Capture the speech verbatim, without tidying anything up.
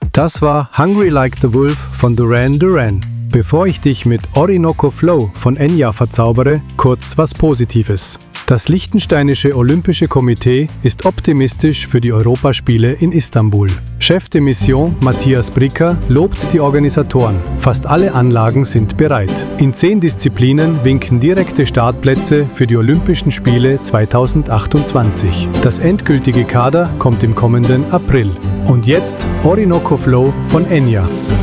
Das war Hungry Like the Wolf von Duran Duran. Bevor ich dich mit Orinoco Flow von Enya verzaubere, kurz was Positives. Das Liechtensteinische Olympische Komitee ist optimistisch für die Europaspiele in Istanbul. Chef de Mission Matthias Bricker lobt die Organisatoren. Fast alle Anlagen sind bereit. In zehn Disziplinen winken direkte Startplätze für die Olympischen Spiele zweitausendachtundzwanzig. Das endgültige Kader kommt im kommenden April. Und jetzt Orinoco Flow von Enya.